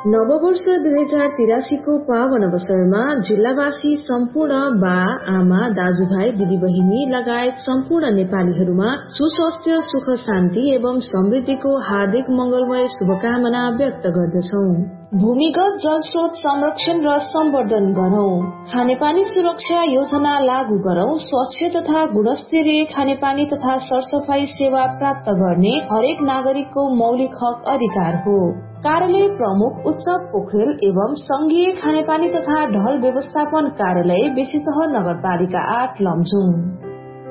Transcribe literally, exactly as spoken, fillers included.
नववर्ष दुई हजार तिरासी को पावन अवसरमा जिल्लावासी सम्पूर्ण बा आमा दाजुभाइ दिदीबहिनी लगायत सम्पूर्ण नेपालीहरूमा सुस्वास्थ्य सुख शान्ति एवं समृद्धिको हार्दिक मंगलमय शुभकामना व्यक्त गर्दछौ। भूमिगत जल स्रोत संरक्षण र सम्वर्धन गरौं, खानेपानी सुरक्षा योजना लागू गरौं, स्वच्छ तथा गुणस्तरीय खानेपानी तथा सरसफाई सेवा प्राप्त गर्ने हरेक नागरिकको मौलिक हक अधिकार हो। कार्यालय प्रमुख उच्च पोखरेल एवं संघीय खानेपानी तथा ढल व्यवस्थापन कार्यालय बेसीसह नगरपालिका आठ लमजुङ।